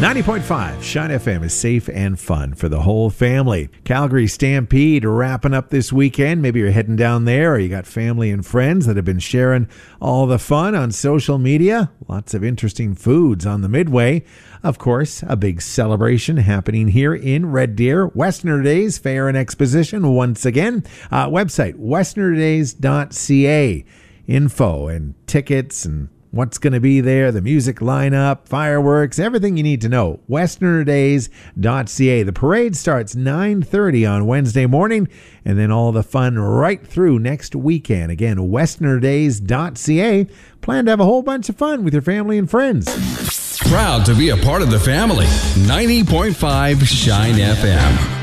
90.5 Shine FM is safe and fun for the whole family. Calgary Stampede wrapping up this weekend. Maybe you're heading down there or you got family and friends that have been sharing all the fun on social media. Lots of interesting foods on the Midway. Of course, a big celebration happening here in Red Deer. Westerner Days Fair and Exposition once again. Website, westernerdays.ca. Info and tickets and what's going to be there, the music lineup, fireworks, everything you need to know. westernerdays.ca. The parade starts 9:30 on Wednesday morning, and then all the fun right through next weekend. Again, westernerdays.ca. Plan to have a whole bunch of fun with your family and friends. Proud to be a part of the family. 90.5 Shine FM.